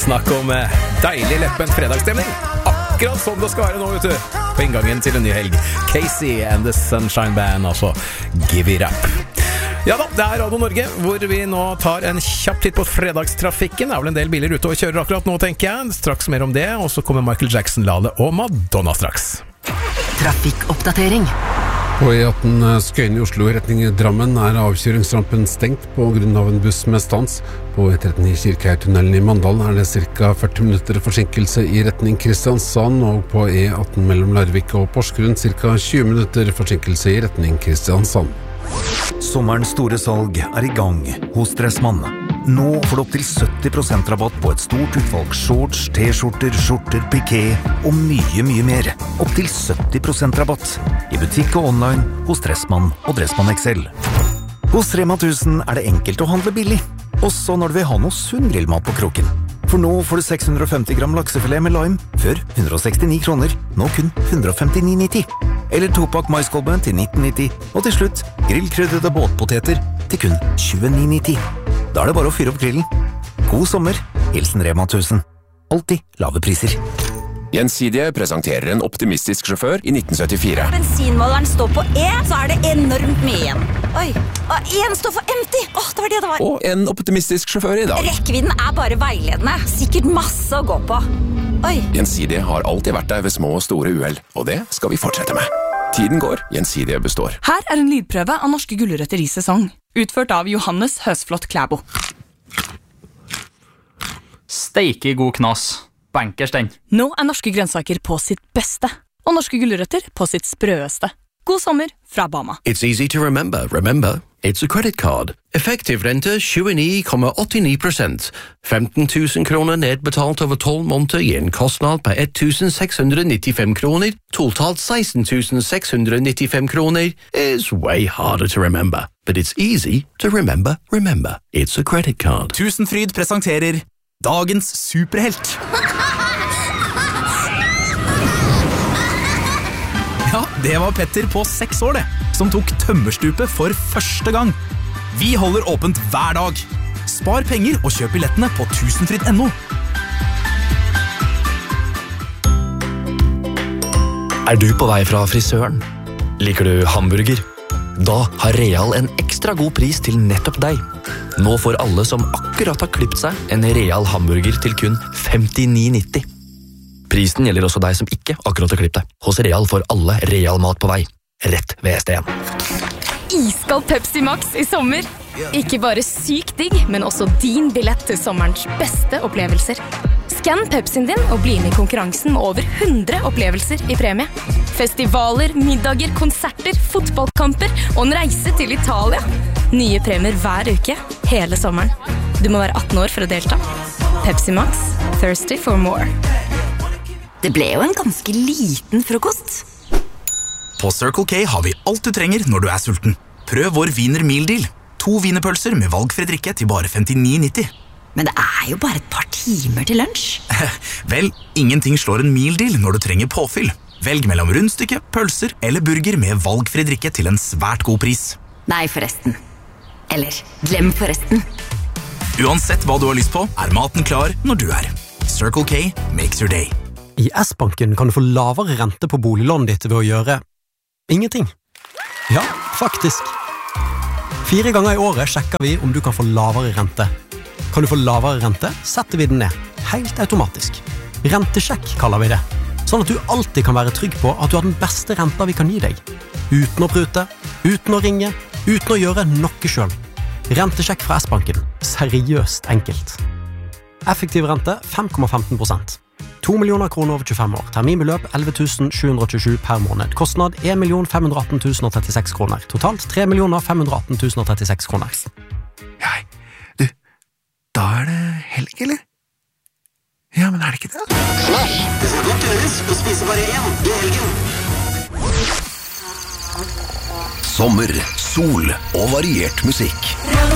Snakk om deilig leppent fredagsstemning. Akkurat som det skal være nå, vet du. På inngangen til en ny helg. Casey and the Sunshine Band, altså Give It Up. Ja da, det er Radio Norge, hvor vi nå tar en kjapp titt på fredagstrafikken. Det er vel en del biler ute og kjører akkurat nå, tenker jeg. Straks mer om det, og så kommer Michael Jackson, Lale og Madonna straks. Trafikkoppdatering. På E18 Skøyen i Oslo i retning Drammen er avkjøringsrampen stengt på grunn av en buss med stans. På E39 Kirkeheitunnelen i Mandal er det ca. 40 minutter forsinkelse i retning Kristiansand, og på E18 mellom Larvik og Porsgrunn ca. 20 minutter forsinkelse i retning Kristiansand. Sommerens store salg er i gang hos Dressmann. Nå får du opp til 70% rabatt på et stort utvalg shorts, t-skjorter, skjorter, piké og mye mer. Opp til 70% rabatt i butikk og online hos Dressmann og Dressmann XL. Hos Rema 1000 er det enkelt å handle billig, også når du vil ha noe sunn grillmat på kroken. For nå får du 650 gram laksefilet med lime, før 169 kroner, nå kun 159,90. Eller 2-pakk maiskolbe til 19,90, og til slutt grillkrydrede båtpoteter til kun 29,90. Da er det bare å fyre opp grillen. God sommer, hilsen Rema 1000. Alltid lave priser. Gjensidige presenterer en optimistisk sjåfør i 1974. Bensinmåleren står på E, så er det enormt mye igjen. Oi, og en står for empty. Det var det det var. Og en optimistisk sjåfør i dag. Rekkevidden er bare veiledende. Sikkert masse å gå på. Oi. Gjensidige har alltid vært der ved små og store uheld, og det skal vi fortsette med. Tiden går, Gjensidige består. Her er en lydprøve av norske gulrøtter i sesong, utført av Johannes Høsflot Klæbo. Steike god knas. Bankers den. Nå er norske grønnsaker på sitt beste, og norske gulrøtter på sitt sprøeste. God sommer fra Bama. It's easy to remember. Remember, it's a credit card. Effektiv rente 29,89%. 15 000 kroner nedbetalt over 12 måneder i en kostnad på 1.695 kroner. Totalt 16.695 kroner is way harder to remember. But it's easy to remember. Remember, it's a credit card. Tusenfryd presenterer Dagens superhelt. Ja, det var Petter på 6 år det, som tok tømmerstupet for første gang. Vi holder åpent hver dag. Spar penger og kjøp billettene på tusenfryd.no. Er du på vei fra frisøren? Liker du hamburger? Da har Real en ekstra god pris til nettopp deg. Nå får alle som akkurat har klippet seg en Real hamburger til kun 59,90. Prisen gjelder også deg som ikke akkurat har klippet deg. Hos Real får alle Real mat på vei. Rett ved ST1. Iskald Pepsi Max i sommer. Ikke bare sykt digg, men også din billett til sommerens beste opplevelser. Skann Pepsien din og bli med i konkurransen med over 100 opplevelser i premie. Festivaler, middager, konserter, fotballkamper og en reise til Italia. Nye premier hver uke, hele sommeren. Du må være 18 år for å delta. Pepsi Max, thirsty for more. Det ble jo en ganske liten frokost. På Circle K har vi alt du trenger når du er sulten. Prøv vår Wiener Meal Deal. 2 wienerpølser med valgfri drikke til bare 59,90. Men det er jo bare et par timer til lunsj. Vel, ingenting slår en meal deal når du trenger påfyll. Velg mellom rundstykke, pølser eller burger med valgfri drikke til en svært god pris. Nei, forresten. Eller, glem forresten. Uansett hva du har lyst på, er maten klar når du er. Circle K makes your day. I S-banken kan du få lavere rente på boliglånet ditt ved å gjøre ingenting. Ja, faktisk. 4 ganger i året sjekker vi om du kan få lavere rente. Kan du få lavere rente, setter vi den ned. Helt automatisk. Rentesjekk kaller vi det. Sånn at du alltid kan være trygg på at du har den beste renta vi kan gi deg. Uten å prute, uten å ringe, uten å gjøre noe selv. Rentesjekk fra S-banken. Seriøst enkelt. Effektiv rente 5,15%. 2 millioner kroner over 25 år. Terminbeløp 11.727 per måned. Kostnad 1.518.036 kroner. Totalt 3.518.036 kroner. Da er det helg, eller? Ja, men er det ikke det? Nei, det skal godt gjøres å spise bare én i helgen. Sommer, sol og variert musikk.